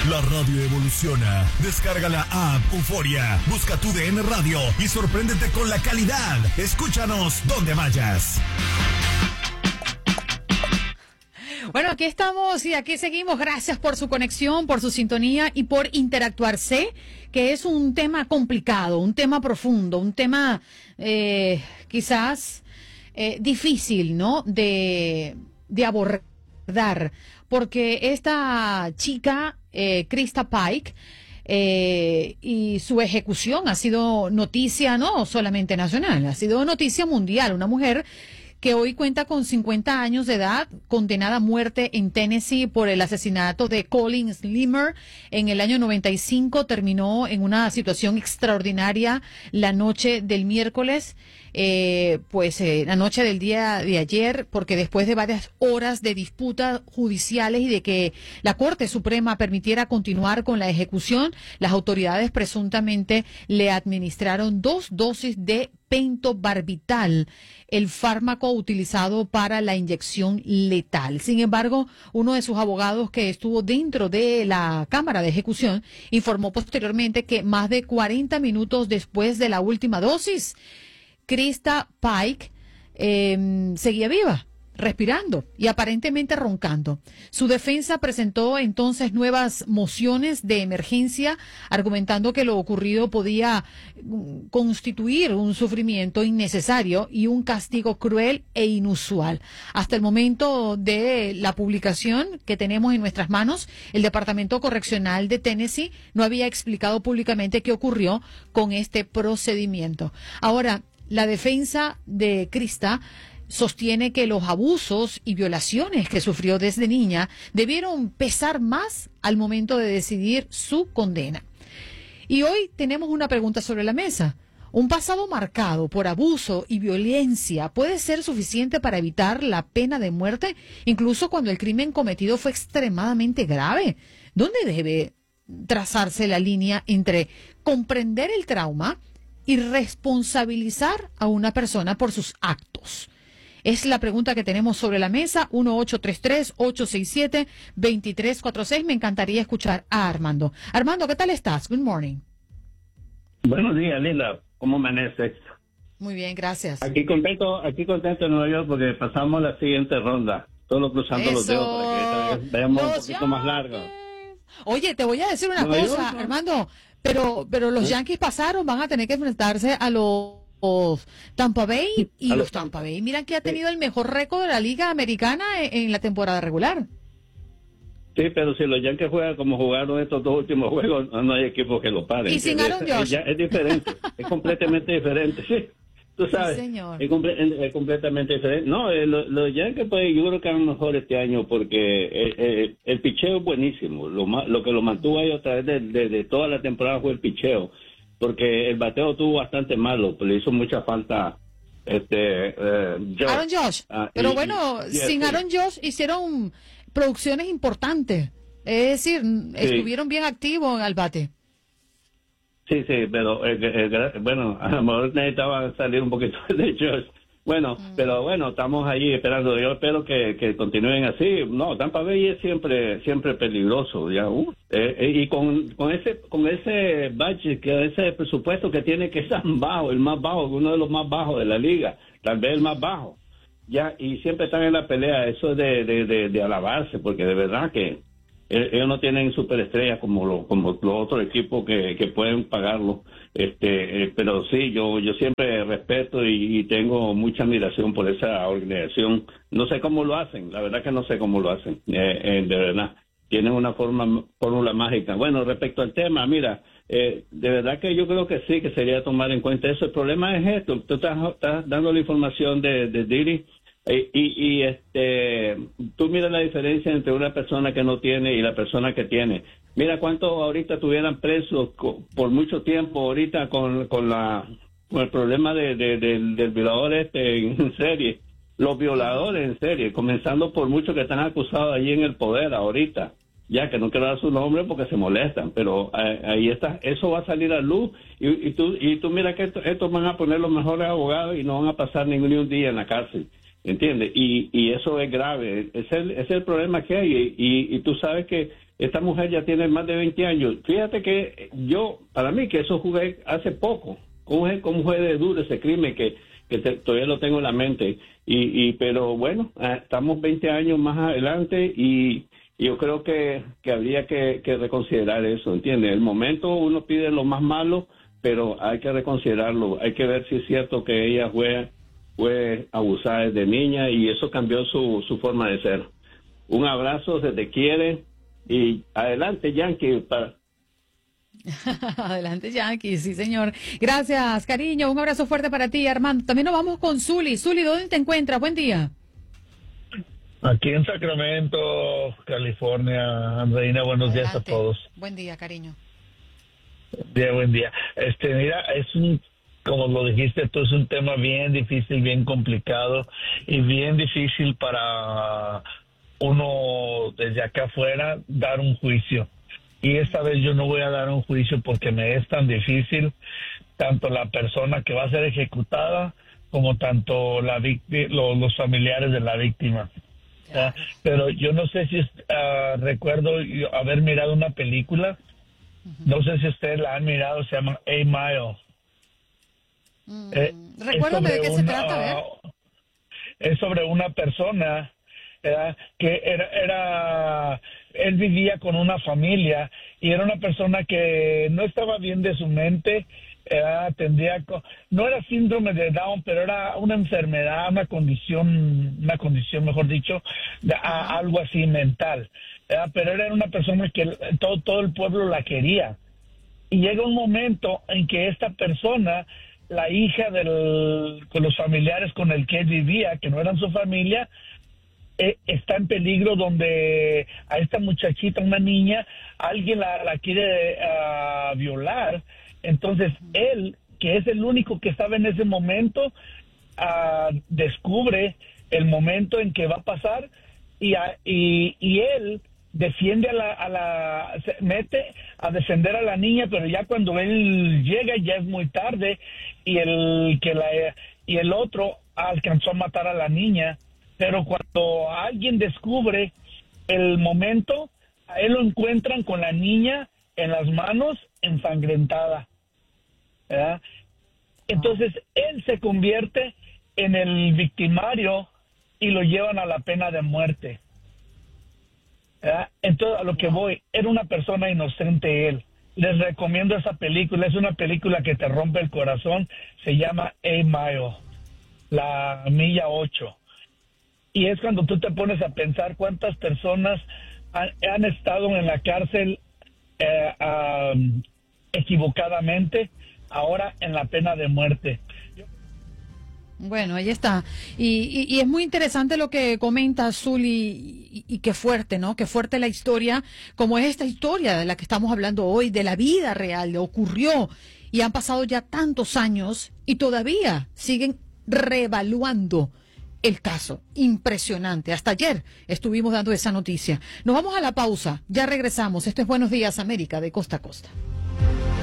La radio evoluciona. Descarga la app Euforia. Busca tu DN Radio y sorpréndete con la calidad. Escúchanos donde vayas. Bueno, aquí estamos y aquí seguimos. Gracias por su conexión, por su sintonía y por interactuar. Sé que es un tema complicado, un tema profundo, un tema quizás difícil, ¿no? De abordar, porque esta chica, Krista Pike, y su ejecución ha sido noticia no solamente nacional, ha sido noticia mundial. Una mujer que hoy cuenta con 50 años de edad, condenada a muerte en Tennessee por el asesinato de Colin Slimer en el año 95, terminó en una situación extraordinaria la noche del miércoles, la noche del día de ayer, porque después de varias horas de disputas judiciales y de que la Corte Suprema permitiera continuar con la ejecución, las autoridades presuntamente le administraron 2 dosis de pentobarbital, el fármaco utilizado para la inyección letal. Sin embargo, uno de sus abogados que estuvo dentro de la cámara de ejecución informó posteriormente que más de 40 minutos después de la última dosis, Krista Pike seguía viva, respirando y aparentemente roncando. Su defensa presentó entonces nuevas mociones de emergencia, argumentando que lo ocurrido podía constituir un sufrimiento innecesario y un castigo cruel e inusual. Hasta el momento de la publicación que tenemos en nuestras manos, el Departamento Correccional de Tennessee no había explicado públicamente qué ocurrió con este procedimiento. Ahora, la defensa de Krista sostiene que los abusos y violaciones que sufrió desde niña debieron pesar más al momento de decidir su condena. Y hoy tenemos una pregunta sobre la mesa. ¿Un pasado marcado por abuso y violencia puede ser suficiente para evitar la pena de muerte, incluso cuando el crimen cometido fue extremadamente grave? ¿Dónde debe trazarse la línea entre comprender el trauma y responsabilizar a una persona por sus actos? Es la pregunta que tenemos sobre la mesa, 1-833-867-2346. Me encantaría escuchar a Armando. Armando, ¿qué tal estás? Good morning. Buenos días, Lila. ¿Cómo amaneces? Muy bien, gracias. Aquí contento en Nueva York porque pasamos la siguiente ronda. Solo cruzando los dedos para que veamos un poquito más largo. Oye, te voy a decir una cosa, Armando, pero los Yankees pasaron, van a tener que enfrentarse a los Tampa Bay y los Tampa Bay. Miran que ha tenido el mejor récord de la Liga Americana en la temporada regular. Sí, pero si los Yankees juegan como jugaron estos 2 últimos juegos, no hay equipo que lo pare. Y sin Aaron Josh. Es diferente, es completamente diferente, sí. Tú sabes, sí, señor. Es completamente diferente. No, los Yankees, pues, yo creo que van mejor este año porque el picheo es buenísimo. Lo que lo mantuvo ahí otra vez de toda la temporada fue el picheo, porque el bateo estuvo bastante malo, le hizo mucha falta Aaron Josh. Pero sin Aaron Josh hicieron producciones importantes. Es decir, estuvieron bien activos al bate. Sí, pero bueno, a lo mejor necesitaba salir un poquito de Josh. Bueno, pero bueno, estamos ahí esperando. Yo espero que continúen así. No, Tampa Bay es siempre peligroso, ya. Y con ese budget, ese presupuesto que tiene, que es tan bajo, el más bajo, uno de los más bajos de la liga, tal vez el más bajo. Ya, y siempre están en la pelea. Eso es de alabarse, porque de verdad que ellos no tienen superestrellas como los otros equipos que pueden pagarlo. Pero sí, yo siempre respeto y tengo mucha admiración por esa organización. No sé cómo lo hacen, la verdad que no sé cómo lo hacen, de verdad. Tienen una fórmula mágica. Bueno, respecto al tema, mira, de verdad que yo creo que sí, que sería tomar en cuenta eso. El problema es esto, tú estás dando la información de Diddy, tú miras la diferencia entre una persona que no tiene y la persona que tiene. Mira cuántos ahorita estuvieran presos por mucho tiempo ahorita con el problema del violador en serie, los violadores en serie, comenzando por muchos que están acusados allí en el poder ahorita, ya que no quiero dar su nombre porque se molestan, pero ahí está, eso va a salir a luz y tú mira que estos van a poner los mejores abogados y no van a pasar ni un día en la cárcel. ¿Entiendes? Y eso es grave. Es el problema que hay. Y tú sabes que esta mujer ya tiene más de 20 años. Fíjate que para mí que eso jugué hace poco, como jugué de duro ese crimen que todavía lo tengo en la mente. Pero bueno, estamos 20 años más adelante y yo creo que habría que reconsiderar eso, ¿entiendes? El momento uno pide lo más malo, pero hay que reconsiderarlo, hay que ver si es cierto que ella fue abusada desde niña y eso cambió su forma de ser. Un abrazo, se te quiere y adelante, Yankee. Adelante, Yankee, sí, señor. Gracias, cariño. Un abrazo fuerte para ti, Armando. También nos vamos con Zuli. Zuli, ¿dónde te encuentras? Buen día. Aquí en Sacramento, California. Andreina, buenos días a todos. Buen día, cariño. Buen día. Mira, como lo dijiste tú, es un tema bien difícil, bien complicado y bien difícil para uno desde acá afuera dar un juicio. Y esta vez yo no voy a dar un juicio porque me es tan difícil, tanto la persona que va a ser ejecutada como tanto los familiares de la víctima. Claro. Pero yo no sé si recuerdo haber mirado una película, no sé si ustedes la han mirado, se llama A Mile. Recuérdame de qué se trata, ¿ver? Es sobre una persona que él vivía con una familia y era una persona que no estaba bien de su mente, no era síndrome de Down, pero era una enfermedad, una condición mejor dicho, algo así mental, pero era una persona que todo el pueblo la quería. Y llega un momento en que esta persona, la hija con los familiares con el que él vivía, que no eran su familia, está en peligro, donde a esta muchachita, una niña, alguien la quiere violar. Entonces él, que es el único que estaba en ese momento, descubre el momento en que va a pasar y él defiende se mete a defender a la niña, pero ya cuando él llega ya es muy tarde y el otro alcanzó a matar a la niña. Pero cuando alguien descubre el momento, a él lo encuentran con la niña en las manos, ensangrentada, ¿verdad? Entonces él se convierte en el victimario y lo llevan a la pena de muerte, ¿verdad? Entonces, a lo que voy, era una persona inocente él. Les recomiendo esa película, es una película que te rompe el corazón, se llama A Mile, la milla 8. Y es cuando tú te pones a pensar cuántas personas han estado en la cárcel equivocadamente, ahora en la pena de muerte. Bueno, ahí está. Y es muy interesante lo que comenta Zuli y qué fuerte, ¿no? Qué fuerte la historia, como es esta historia de la que estamos hablando hoy, de la vida real, ocurrió y han pasado ya tantos años y todavía siguen reevaluando el caso. Impresionante. Hasta ayer estuvimos dando esa noticia. Nos vamos a la pausa. Ya regresamos. Esto es Buenos Días América de Costa a Costa.